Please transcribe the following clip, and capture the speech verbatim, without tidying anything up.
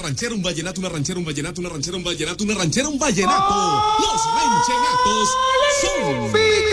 ranchera, un vallenato, una ranchera, un vallenato, una ranchera, un vallenato, una ranchera, un vallenato. Los ranchenatos son